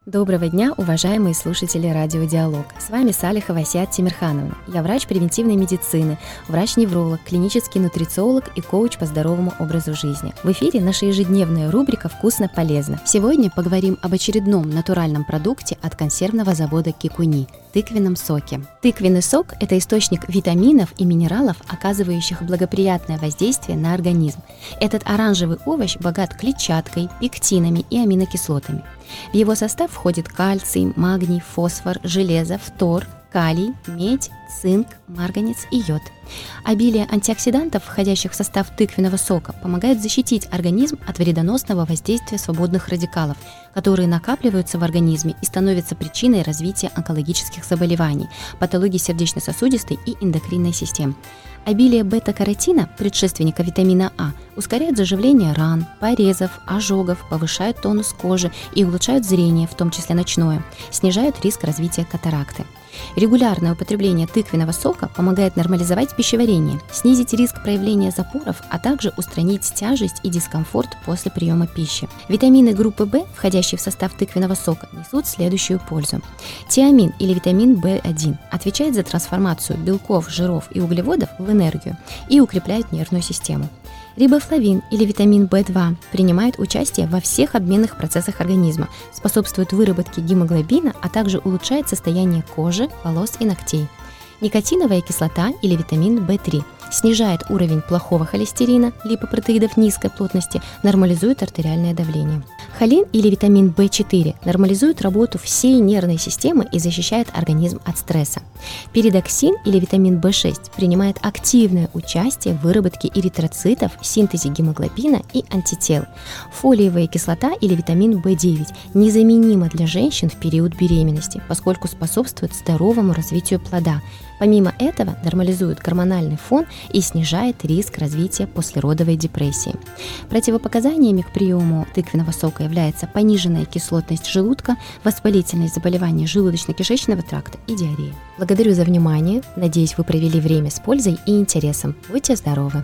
Доброго дня, уважаемые слушатели Радио Диалог. С вами Салихова Асият Тимирхановна. Я врач превентивной медицины, врач-невролог, клинический нутрициолог и коуч по здоровому образу жизни. В эфире наша ежедневная рубрика «Вкусно-полезно». Сегодня поговорим об очередном натуральном продукте от консервного завода Кикуни – тыквенном соке. Тыквенный сок – это источник витаминов и минералов, оказывающих благоприятное воздействие на организм. Этот оранжевый овощ богат клетчаткой, пектинами и аминокислотами. В его состав входит кальций, магний, фосфор, железо, фтор, калий, медь, цинк, марганец и йод. Обилие антиоксидантов, входящих в состав тыквенного сока, помогает защитить организм от вредоносного воздействия свободных радикалов, которые накапливаются в организме и становятся причиной развития онкологических заболеваний, патологий сердечно-сосудистой и эндокринной систем. Обилие бета-каротина, предшественника витамина А, ускоряет заживление ран, порезов, ожогов, повышает тонус кожи и улучшает зрение, в том числе ночное, снижает риск развития катаракты. Регулярное употребление тыквенного сока помогает нормализовать пищеварение, снизить риск проявления запоров, а также устранить тяжесть и дискомфорт после приема пищи. Витамины группы В, входящие в состав тыквенного сока, несут следующую пользу. Тиамин или витамин В1 отвечает за трансформацию белков, жиров и углеводов в энергию и укрепляет нервную систему. Рибофлавин или витамин В2 принимает участие во всех обменных процессах организма, способствует выработке гемоглобина, а также улучшает состояние кожи, волос и ногтей. Никотиновая кислота или витамин В3 снижает уровень плохого холестерина, липопротеидов низкой плотности, нормализует артериальное давление. Холин или витамин В4 нормализует работу всей нервной системы и защищает организм от стресса. Пиридоксин или витамин В6 принимает активное участие в выработке эритроцитов, синтезе гемоглобина и антител. Фолиевая кислота или витамин В9 незаменима для женщин в период беременности, поскольку способствует здоровому развитию плода. Помимо этого, нормализует гормональный фон и снижает риск развития послеродовой депрессии. Противопоказаниями к приему тыквенного сока является пониженная кислотность желудка, воспалительность заболеваний желудочно-кишечного тракта и диарея. Благодарю за внимание. Надеюсь, вы провели время с пользой и интересом. Будьте здоровы!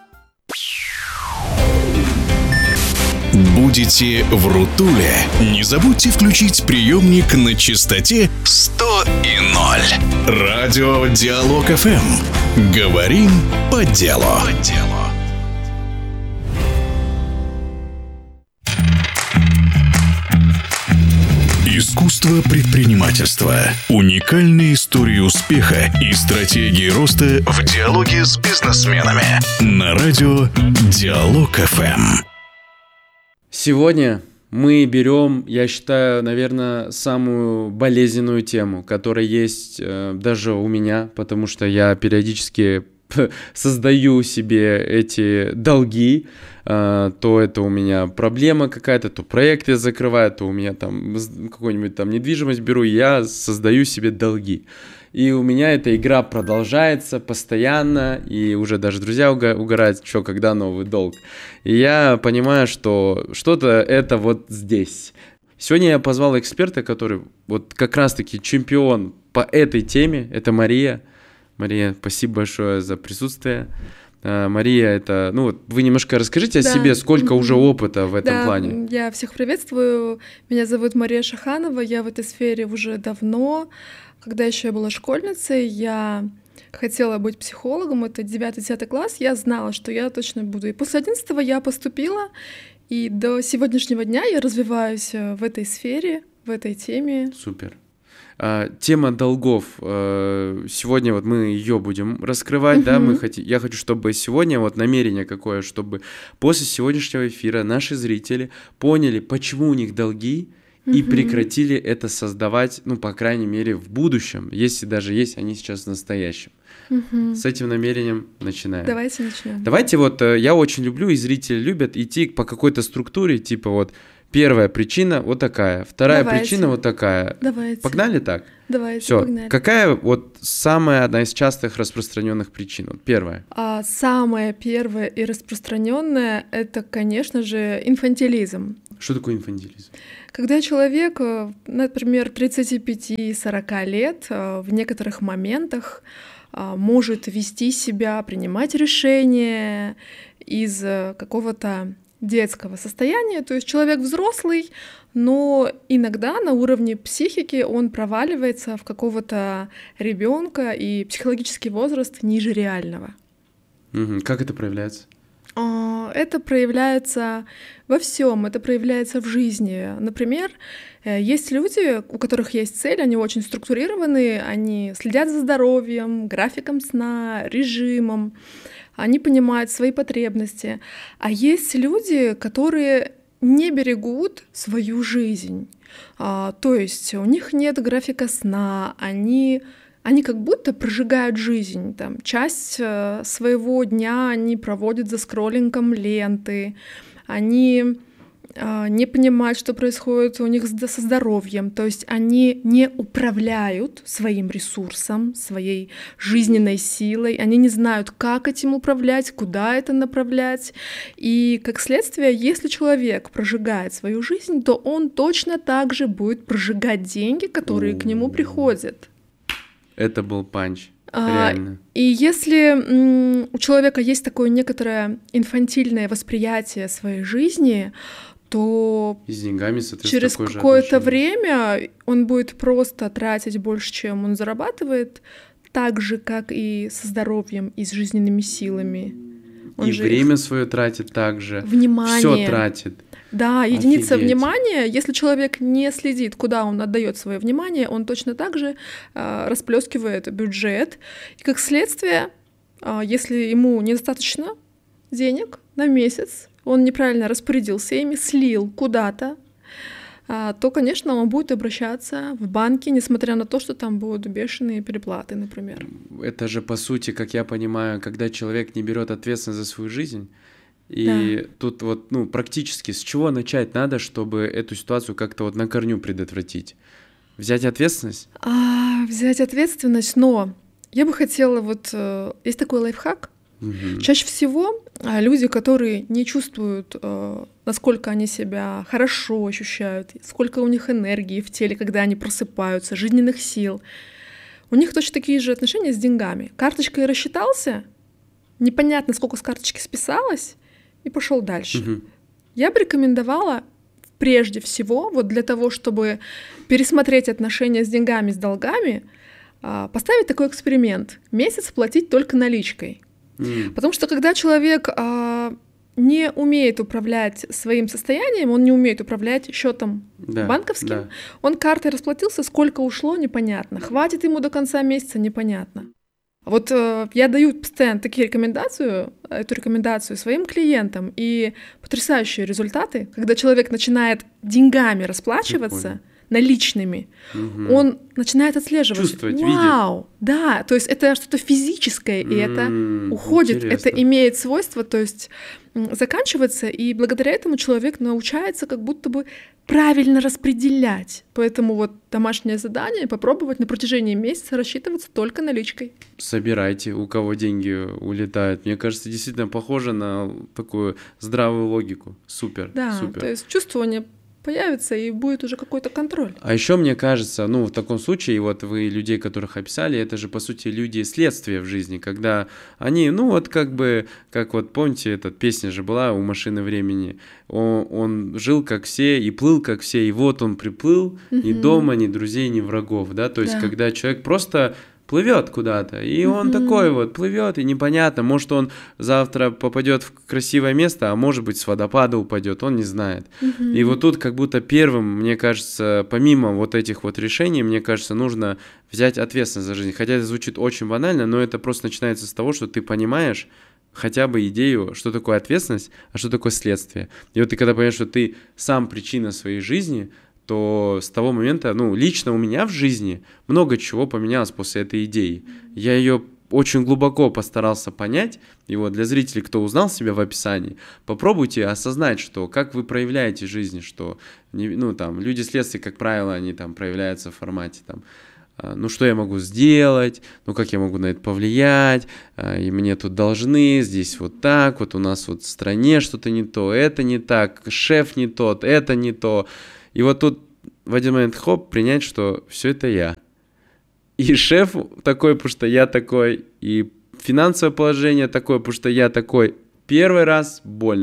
Будете в Рутуле? Не забудьте включить приемник на частоте 100,0. Радио Диалог ФМ. Говорим по делу. Искусство предпринимательства. Уникальные истории успеха и стратегии роста в диалоге с бизнесменами. На радио Диалог ФМ. Сегодня мы берем, я считаю, наверное, самую болезненную тему, которая есть даже у меня, потому что я периодически создаю себе эти долги, то это у меня проблема какая-то, то проект я закрываю, то у меня там какую-нибудь там недвижимость беру, и я создаю себе долги. И у меня эта игра продолжается постоянно, и уже даже друзья угорают, что, когда новый долг. И я понимаю, что что-то это вот здесь. Сегодня я позвал эксперта, который вот как раз-таки чемпион по этой теме, это Мария. Мария, спасибо большое за присутствие. Мария, это, вы немножко расскажите о себе, сколько уже опыта в этом плане. Я всех приветствую. Меня зовут Мария Шаханова, я в этой сфере уже давно. Когда еще я была школьницей, я хотела быть психологом, это 9-10 класс, я знала, что я точно буду. И после 11 я поступила, и до сегодняшнего дня я развиваюсь в этой сфере, в этой теме. Супер. Тема долгов. Сегодня вот мы ее будем раскрывать, да, я хочу, чтобы сегодня вот намерение какое, чтобы после сегодняшнего эфира наши зрители поняли, почему у них долги, и прекратили это создавать, по крайней мере, в будущем, если даже есть они сейчас в настоящем. С этим намерением начинаем. Давайте начнем. Давайте я очень люблю, и зрители любят идти по какой-то структуре, типа вот первая причина вот такая, вторая причина вот такая. Давайте. Погнали так? Давайте, Всё. погнали. Какая самая одна из частых распространенных причин? Вот первая. Самая первая и распространенная это, конечно же, инфантилизм. Что такое инфантилизм? Когда человек, например, 35-40 лет, в некоторых моментах может вести себя, принимать решения из какого-то детского состояния, то есть человек взрослый, но иногда на уровне психики он проваливается в какого-то ребенка, и психологический возраст ниже реального. Как это проявляется? Это проявляется во всем, это проявляется в жизни. Например, есть люди, у которых есть цель, они очень структурированные, они следят за здоровьем, графиком сна, режимом, они понимают свои потребности. А есть люди, которые не берегут свою жизнь. То есть у них нет графика сна, они как будто прожигают жизнь. Там, часть своего дня они проводят за скроллингом ленты, они не понимают, что происходит у них со здоровьем. То есть они не управляют своим ресурсом, своей жизненной силой, они не знают, как этим управлять, куда это направлять. И как следствие, если человек прожигает свою жизнь, то он точно так же будет прожигать деньги, которые к нему приходят. Это был панч, реально. И если у человека есть такое некоторое инфантильное восприятие своей жизни, то и с деньгами, соответственно, через какое-то время он будет просто тратить больше, чем он зарабатывает, так же, как и со здоровьем, и с жизненными силами. Он и время свое тратит так же. Внимание. Все тратит. Да, единица внимания, если человек не следит, куда он отдает свое внимание, он точно так же расплескивает бюджет. И как следствие, если ему недостаточно денег на месяц, он неправильно распорядился ими, слил куда-то, то, конечно, он будет обращаться в банки, несмотря на то, что там будут бешеные переплаты, например. Это же, по сути, как я понимаю, когда человек не берет ответственность за свою жизнь, и тут вот, практически с чего начать надо, чтобы эту ситуацию как-то вот на корню предотвратить? Взять ответственность? Взять ответственность, но я бы хотела есть такой лайфхак. Чаще всего люди, которые не чувствуют, насколько они себя хорошо ощущают, сколько у них энергии в теле, когда они просыпаются, жизненных сил, у них точно такие же отношения с деньгами. Карточкой рассчитался, непонятно, сколько с карточки списалось, и пошел дальше. Я бы рекомендовала прежде всего, для того, чтобы пересмотреть отношения с деньгами, с долгами, поставить такой эксперимент. Месяц платить только наличкой. Потому что когда человек не умеет управлять своим состоянием, он не умеет управлять счетом банковским, он картой расплатился, сколько ушло, непонятно. Хватит ему до конца месяца, непонятно. Я даю постоянно эту рекомендацию своим клиентам, и потрясающие результаты, когда человек начинает деньгами расплачиваться, наличными, он начинает отслеживать. Чувствовать, вау, видеть. Да, то есть это что-то физическое, и это уходит, интересно. Это имеет свойство, то есть заканчиваться, и благодаря этому человек научается как будто бы правильно распределять. Поэтому домашнее задание — попробовать на протяжении месяца рассчитываться только наличкой. Собирайте, у кого деньги улетают. Мне кажется, действительно похоже на такую здравую логику. Супер, супер. То есть чувствование появится, и будет уже какой-то контроль. А еще мне кажется, в таком случае, вы людей, которых описали, это же, по сути, люди следствия в жизни, когда они, помните, эта песня же была у «Машины времени», он жил как все и плыл как все, и вот он приплыл, ни дома, ни друзей, ни врагов, да, то есть когда человек просто плывет куда-то, и он такой плывет, и непонятно, может, он завтра попадет в красивое место, а может быть, с водопада упадет, он не знает. И тут как будто первым, мне кажется, помимо этих решений, мне кажется, нужно взять ответственность за жизнь. Хотя это звучит очень банально, но это просто начинается с того, что ты понимаешь хотя бы идею, что такое ответственность, а что такое следствие. И ты когда понимаешь, что ты сам причина своей жизни, то с того момента, лично у меня в жизни много чего поменялось после этой идеи. Я ее очень глубоко постарался понять, и для зрителей, кто узнал себя в описании, попробуйте осознать, что как вы проявляете жизнь, что люди следствия, как правило, они проявляются в формате что я могу сделать, как я могу на это повлиять, и мне тут должны, здесь так, у нас в стране что-то не то, это не так, шеф не тот, это не то. И тут в один момент принять, что все это я. И шеф такой, потому что я такой, и финансовое положение такое, потому что я такой. Первый раз больно.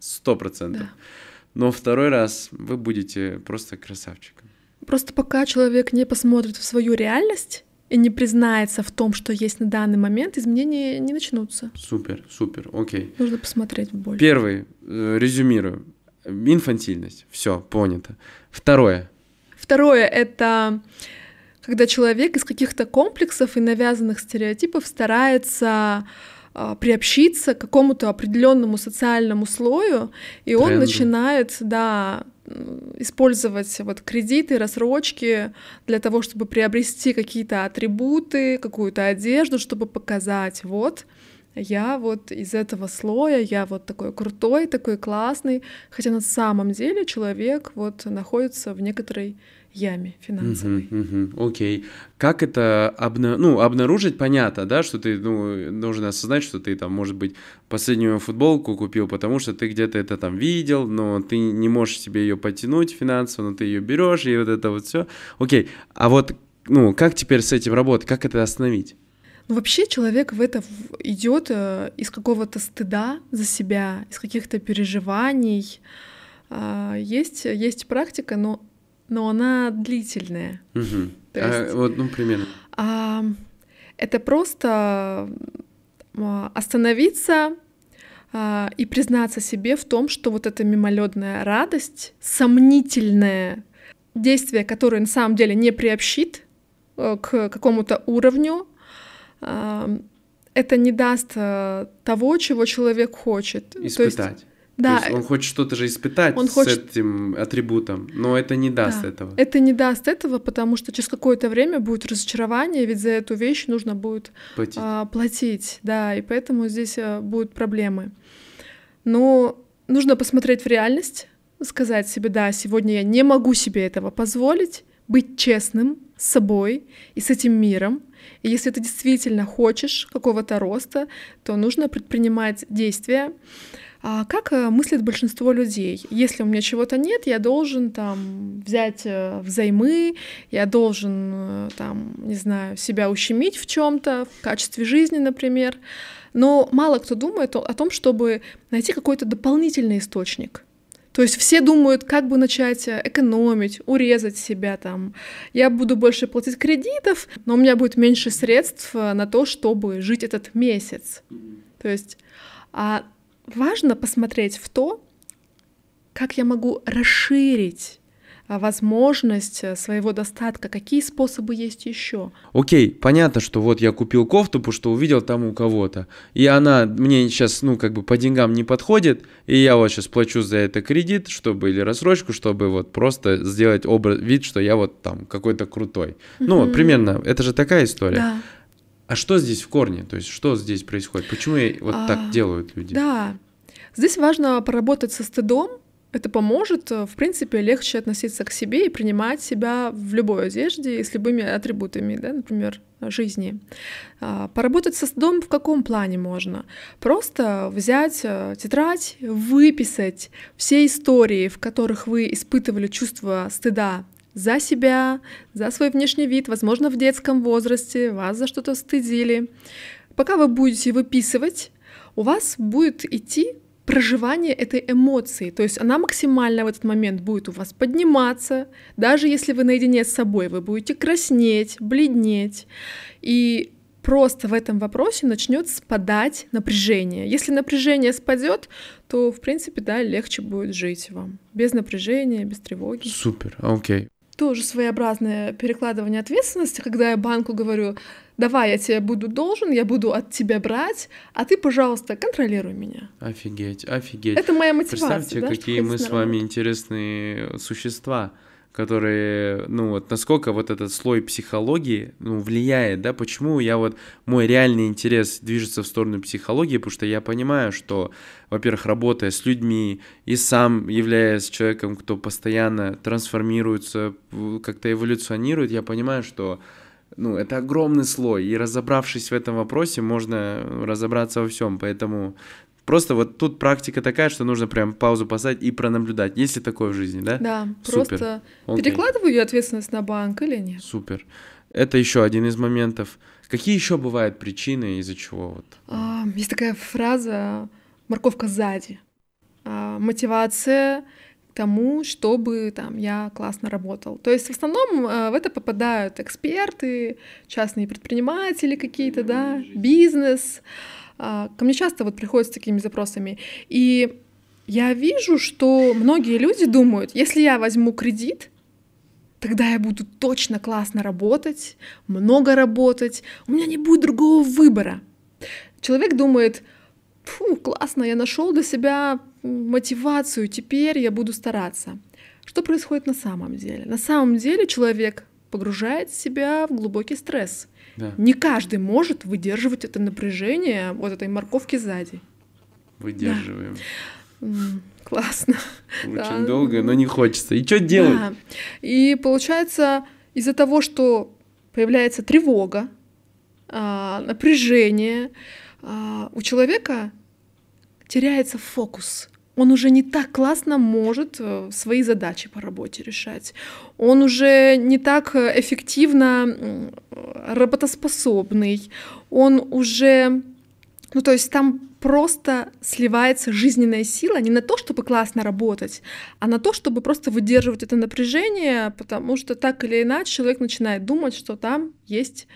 100%. Да. Но второй раз вы будете просто красавчиком. Просто пока человек не посмотрит в свою реальность и не признается в том, что есть на данный момент, изменения не начнутся. Супер, окей. Нужно посмотреть больше. Первый, резюмирую, инфантильность, все, понято. Второе, это когда человек из каких-то комплексов и навязанных стереотипов старается приобщиться к какому-то определенному социальному слою, и он начинает, использовать вот кредиты, рассрочки для того, чтобы приобрести какие-то атрибуты, какую-то одежду, чтобы показать, вот, я вот из этого слоя, я вот такой крутой, такой классный, хотя на самом деле человек вот находится в некоторой яме финансовой. Окей. Как это обнаружить? Понятно, да, что ты должен осознать, что ты там, может быть, последнюю футболку купил, потому что ты где-то это там видел, но ты не можешь себе ее потянуть финансово, но ты ее берешь, и вот это вот все. Окей. А вот, как теперь с этим работать? Как это остановить? Вообще человек в это идет из какого-то стыда за себя, из каких-то переживаний. Есть практика, но она длительная. То есть, примерно. Это просто остановиться и признаться себе в том, что вот эта мимолетная радость, сомнительное действие, которое на самом деле не приобщит к какому-то уровню, это не даст того, чего человек хочет. Испытать. Да. То есть он хочет что-то же испытать этим атрибутом, но это не даст этого. Это не даст этого, потому что через какое-то время будет разочарование, ведь за эту вещь нужно будет платить. Да, и поэтому здесь будут проблемы. Но нужно посмотреть в реальность, сказать себе, да, сегодня я не могу себе этого позволить, быть честным с собой и с этим миром. И если ты действительно хочешь какого-то роста, то нужно предпринимать действия. Как мыслит большинство людей? Если у меня чего-то нет, я должен взять взаймы, я должен себя ущемить в чем-то, в качестве жизни, например. Но мало кто думает о том, чтобы найти какой-то дополнительный источник. То есть все думают, как бы начать экономить, урезать себя Я буду больше платить кредитов, но у меня будет меньше средств на то, чтобы жить этот месяц. То есть важно посмотреть в то, как я могу расширить возможность своего достатка, какие способы есть еще. Окей, понятно, что вот я купил кофту, потому что увидел там у кого-то, и она мне сейчас, по деньгам не подходит, и я вот сейчас плачу за это кредит, или рассрочку, чтобы вот просто сделать вид, что я вот там какой-то крутой. Примерно, это же такая история. Да. А что здесь в корне? То есть что здесь происходит? Почему так делают люди? Да, здесь важно поработать со стыдом. Это поможет, в принципе, легче относиться к себе и принимать себя в любой одежде и с любыми атрибутами, например, жизни. Поработать со стыдом в каком плане можно? Просто взять тетрадь, выписать все истории, в которых вы испытывали чувство стыда за себя, за свой внешний вид, возможно, в детском возрасте, вас за что-то стыдили. Пока вы будете выписывать, у вас будет идти проживание этой эмоции, то есть она максимально в этот момент будет у вас подниматься, даже если вы наедине с собой, вы будете краснеть, бледнеть, и просто в этом вопросе начнет спадать напряжение. Если напряжение спадет, то, в принципе, легче будет жить вам, без напряжения, без тревоги. Супер, окей. Тоже своеобразное перекладывание ответственности, когда я банку говорю: давай, я тебе буду должен, я буду от тебя брать, а ты, пожалуйста, контролируй меня. Офигеть. Это моя мотивация. Представьте, какие мы с вами интересные существа, которые, насколько вот этот слой психологии, влияет, почему мой реальный интерес движется в сторону психологии, потому что я понимаю, что, во-первых, работая с людьми и сам являясь человеком, кто постоянно трансформируется, как-то эволюционирует, я понимаю, что это огромный слой, и разобравшись в этом вопросе, можно разобраться во всем, поэтому просто вот тут практика такая, что нужно прям паузу поставить и пронаблюдать. Есть ли такое в жизни, да? Да, супер. Просто перекладываю я ответственность на банк или нет? Супер. Это еще один из моментов. Какие еще бывают причины, из-за чего Есть такая фраза «морковка сзади». мотивация к тому, чтобы там я классно работал. То есть в основном в это попадают эксперты, частные предприниматели какие-то, да, бизнес. Ко мне часто вот приходят с такими запросами. И я вижу, что многие люди думают, если я возьму кредит, тогда я буду точно классно работать, много работать, у меня не будет другого выбора. Человек думает, классно, я нашел для себя мотивацию, теперь я буду стараться. Что происходит на самом деле? На самом деле человек погружает себя в глубокий стресс. Да. Не каждый может выдерживать это напряжение вот этой морковки сзади. Выдерживаем. Да. Классно. Очень долго, но не хочется. И что делать? Да. И получается, из-за того, что появляется тревога, напряжение, у человека теряется фокус. Он уже не так классно может свои задачи по работе решать. Он уже не так эффективно работоспособный. Он уже... то есть там просто сливается жизненная сила не на то, чтобы классно работать, а на то, чтобы просто выдерживать это напряжение, потому что так или иначе человек начинает думать, что там есть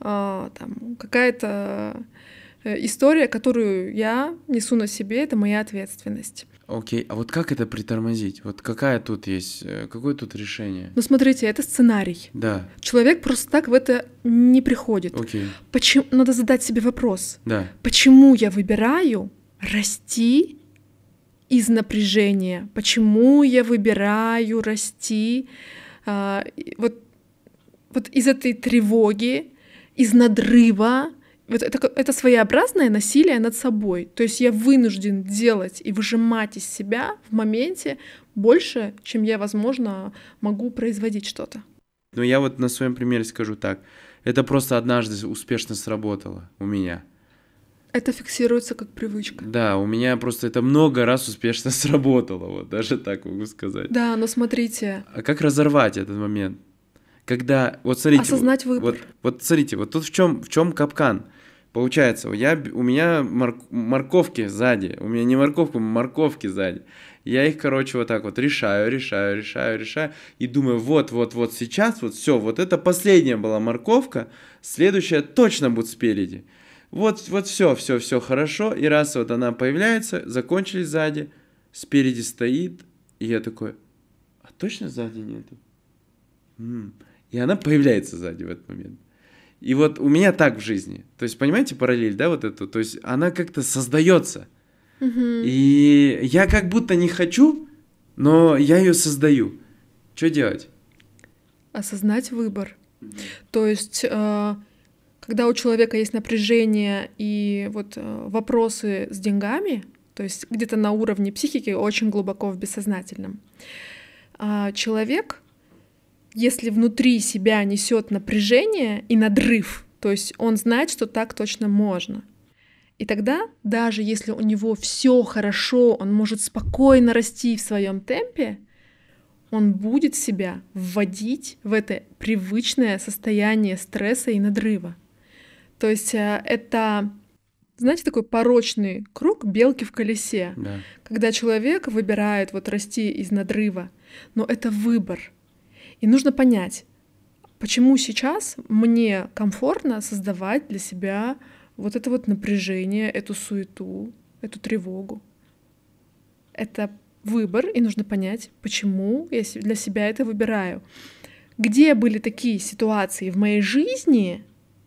какая-то история, которую я несу на себе, это моя ответственность. Окей, а вот как это притормозить? Вот какое тут решение? Смотрите, это сценарий. Да. Человек просто так в это не приходит. Окей. Почему? Надо задать себе вопрос. Да. Почему я выбираю расти из напряжения? Почему я выбираю расти вот из этой тревоги, из надрыва? Вот это своеобразное насилие над собой. То есть я вынужден делать и выжимать из себя в моменте больше, чем я, возможно, могу производить что-то. Ну, я вот на своем примере скажу так. Это просто однажды успешно сработало у меня. Это фиксируется как привычка. Да, у меня просто это много раз успешно сработало, вот даже так могу сказать. Да, но смотрите. А как разорвать этот момент? Когда, вот смотрите, осознать выбор. Вот смотрите, вот тут в чем капкан. Получается, у меня морковки сзади, у меня не морковка, морковки сзади. Я их, вот так вот решаю, и думаю, вот сейчас, вот все, вот это последняя была морковка, следующая точно будет спереди. Вот все хорошо, и раз вот она появляется, закончили сзади, спереди стоит, и я такой, а точно сзади нету? И она появляется сзади в этот момент. И вот у меня так в жизни. То есть, понимаете, параллель, да, вот эту? То есть она как-то создается. И я как будто не хочу, но я ее создаю. Что делать? Осознать выбор. То есть, когда у человека есть напряжение и вот вопросы с деньгами, то есть где-то на уровне психики, очень глубоко в бессознательном, человек... Если внутри себя несет напряжение и надрыв, то есть он знает, что так точно можно. И тогда, даже если у него все хорошо, он может спокойно расти в своем темпе, он будет себя вводить в это привычное состояние стресса и надрыва. То есть это, знаете, такой порочный круг белки в колесе, да. Когда человек выбирает вот расти из надрыва, но это выбор. И нужно понять, почему сейчас мне комфортно создавать для себя вот это вот напряжение, эту суету, эту тревогу. Это выбор, и нужно понять, почему я для себя это выбираю. Где были такие ситуации в моей жизни,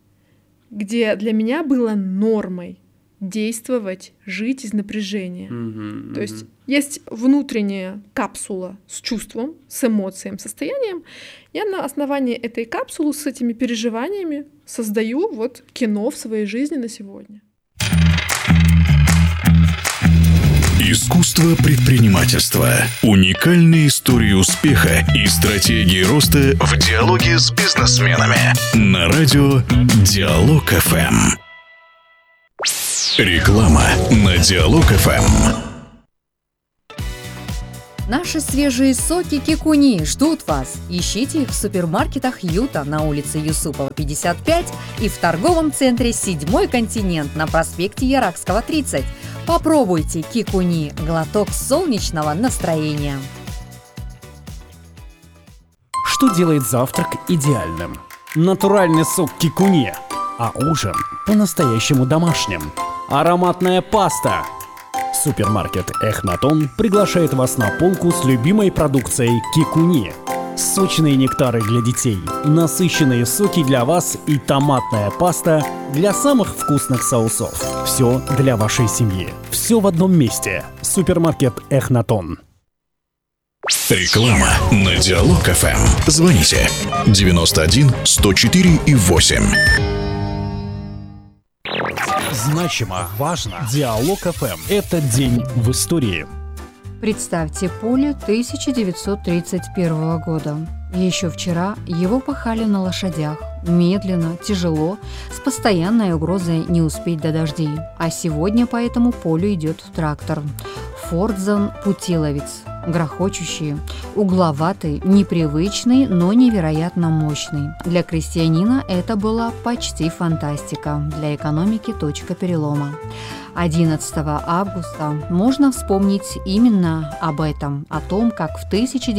где для меня было нормой действовать, жить из напряжения. То есть есть внутренняя капсула с чувством, с эмоцией, состоянием. Я на основании этой капсулы с этими переживаниями создаю вот кино в своей жизни на сегодня. Искусство предпринимательства. Уникальные истории успеха и стратегии роста в диалоге с бизнесменами. На радио Диалог ФМ. Реклама на Диалог ФМ. Наши свежие соки Кикуни ждут вас. Ищите их в супермаркетах Юта на улице Юсупова, 55 и в торговом центре «Седьмой континент» на проспекте Яракского, 30. Попробуйте Кикуни, глоток солнечного настроения. Что делает завтрак идеальным? Натуральный сок Кикуни, а ужин по-настоящему домашним. Ароматная паста. Супермаркет Эхнатон приглашает вас на полку с любимой продукцией Кикуни. Сочные нектары для детей, насыщенные соки для вас и томатная паста для самых вкусных соусов. Все для вашей семьи. Все в одном месте. Супермаркет Эхнатон. Реклама на Диалог ФМ. Звоните 91 104 и 8. Значимо, важно. Диалог ФМ. Этот день в истории. Представьте поле 1931 года. Еще вчера его пахали на лошадях, медленно, тяжело, с постоянной угрозой не успеть до дождей. А сегодня по этому полю идет трактор. Фордзон Путиловец. Грохочущий, угловатый, непривычный, но невероятно мощный. Для крестьянина это была почти фантастика, для экономики точка перелома. 11 августа можно вспомнить именно об этом, о том, как в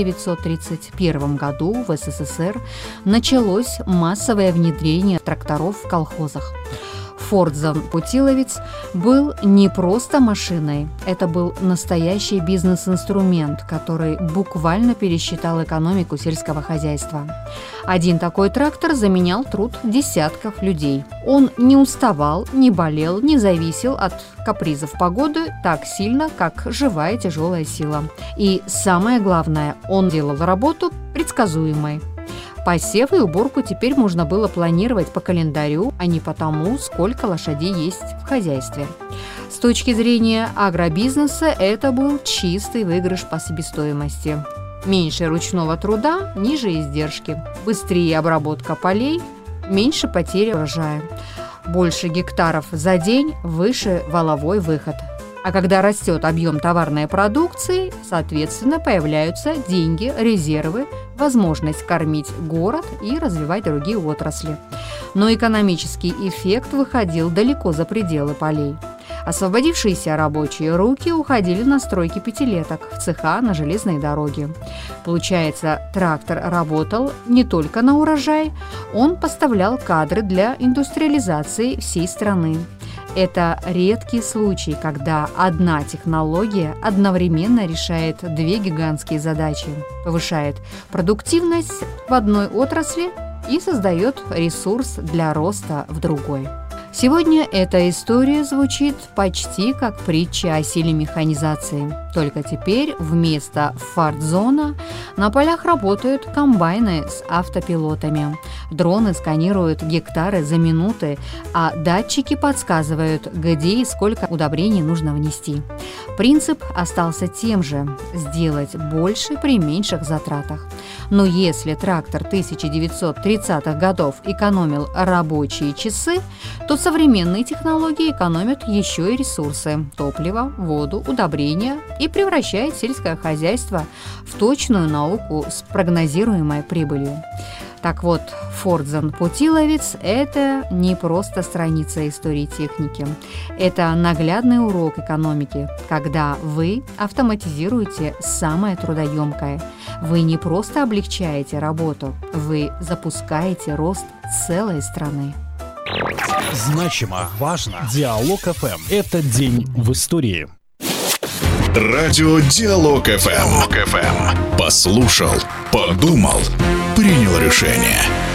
1931 году в СССР началось массовое внедрение тракторов в колхозах. Фордзон Путиловец был не просто машиной, это был настоящий бизнес-инструмент, который буквально пересчитал экономику сельского хозяйства. Один такой трактор заменял труд десятков людей. Он не уставал, не болел, не зависел от капризов погоды так сильно, как живая тяжелая сила. И самое главное, он делал работу предсказуемой. Посев и уборку теперь можно было планировать по календарю, а не по тому, сколько лошадей есть в хозяйстве. С точки зрения агробизнеса это был чистый выигрыш по себестоимости. Меньше ручного труда, ниже издержки, быстрее обработка полей, меньше потери урожая, больше гектаров за день, выше валовой выход. А когда растет объем товарной продукции, соответственно, появляются деньги, резервы, возможность кормить город и развивать другие отрасли. Но экономический эффект выходил далеко за пределы полей. Освободившиеся рабочие руки уходили на стройки пятилеток, в цеха, на железные дороги. Получается, трактор работал не только на урожай, он поставлял кадры для индустриализации всей страны. Это редкий случай, когда одна технология одновременно решает две гигантские задачи, повышает продуктивность в одной отрасли и создает ресурс для роста в другой. Сегодня эта история звучит почти как притча о силе механизации. Только теперь вместо фордзона на полях работают комбайны с автопилотами. Дроны сканируют гектары за минуты, а датчики подсказывают, где и сколько удобрений нужно внести. Принцип остался тем же – сделать больше при меньших затратах. Но если трактор 1930-х годов экономил рабочие часы, то современные технологии экономят еще и ресурсы – топливо, воду, удобрения и превращают сельское хозяйство в точную науку с прогнозируемой прибылью. Так вот, Фордзон Путиловец – это не просто страница истории техники. Это наглядный урок экономики, когда вы автоматизируете самое трудоемкое. Вы не просто облегчаете работу, вы запускаете рост целой страны. Значимо, важно. Диалог ФМ. Этот день в истории. Радио Диалог ФМ. Послушал, подумал, принял решение.